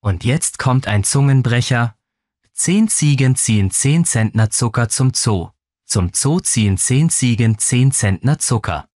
Und jetzt kommt ein Zungenbrecher. 10 Ziegen ziehen 10 Zentner Zucker zum Zoo. Zum Zoo ziehen 10 Ziegen 10 Zentner Zucker.